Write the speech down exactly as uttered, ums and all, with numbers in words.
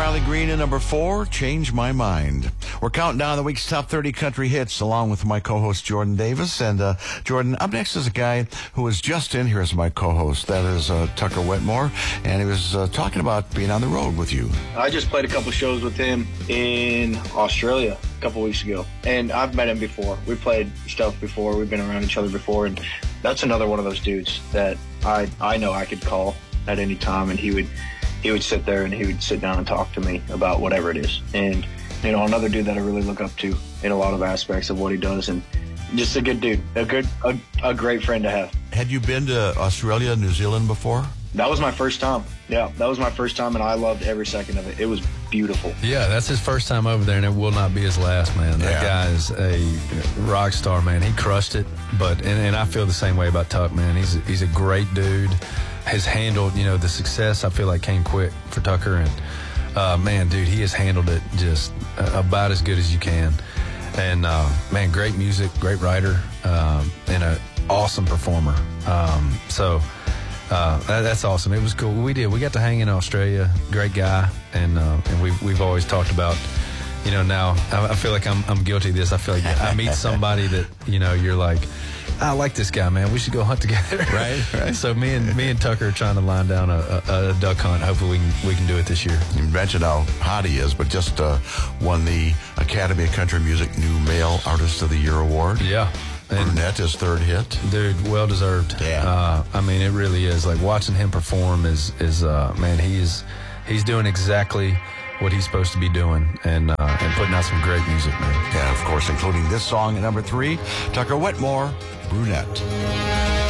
Riley Green at number four, Change My Mind. We're counting down the week's top thirty country hits along with my co-host Jordan Davis. And uh, Jordan, up next is a guy who was just in here as my co-host. That is uh, Tucker Wetmore. And he was uh, talking about being on the road with you. I just played a couple shows with him in Australia a couple weeks ago. And I've met him before. We played stuff before. We've been around each other before. And that's another one of those dudes that I, I know I could call at any time, and he would he would sit there and he would sit down and talk to me about whatever it is. And, you know, another dude that I really look up to in a lot of aspects of what he does, and just a good dude, a good, a, a great friend to have. Had you been to Australia, New Zealand before? That was my first time. Yeah, that was my first time, and I loved every second of it. It was beautiful. Yeah, that's his first time over there, and it will not be his last, man. That yeah. guy is a rock star, man. He crushed it, but and, and I feel the same way about Tuck, man. He's he's a great dude. Has handled, you know, the success I feel like came quick for Tucker, and uh, man, dude, he has handled it just about as good as you can. And uh, man, great music, great writer, um, and an awesome performer. Um, so uh, that, that's awesome. It was cool. We did. We got to hang in Australia. Great guy, and uh, and we've we've always talked about. You know, now I, I feel like I'm I'm guilty of this. I feel like I meet somebody that, you know, you're like, I like this guy, man. We should go hunt together. Right, right. So me and me and Tucker are trying to line down a, a, a duck hunt. Hopefully we can we can do it this year. You mentioned how hot he is, but just uh, won the Academy of Country Music New Male Artist of the Year award. Yeah. And Brunette, his third hit. Dude, well deserved. Yeah. Uh, I mean, it really is. Like, watching him perform is is uh, man, he is he's doing exactly what he's supposed to be doing, and uh, and putting out some great music, man. Yeah, of course, including this song at number three, Tucker Wetmore, Brunette.